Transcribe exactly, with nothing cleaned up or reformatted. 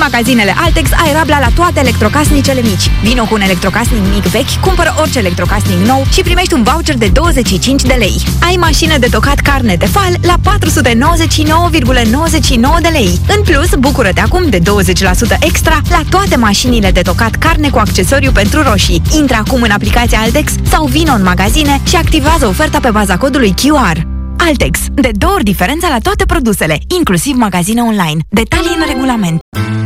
magazinele Altex ai rabla la toate electrocasnicele mici. Vino cu un electrocasnic mic vechi, cumpără orice electrocasnic nou și primești un voucher de douăzeci și cinci de lei. Ai mașină de tocat carne Tefal la patru sute nouăzeci și nouă virgulă nouăzeci și nouă de lei. În plus, bucură-te acum de douăzeci la sută extra la toate mașinile de tocat carne cu accesoriu pentru roșii. Intră acum în aplicația Altex sau vino în magazine și activează oferta pe baza codului Q R. Altex. De două ori diferența la toate produsele, inclusiv magazine online. Detalii în regulament.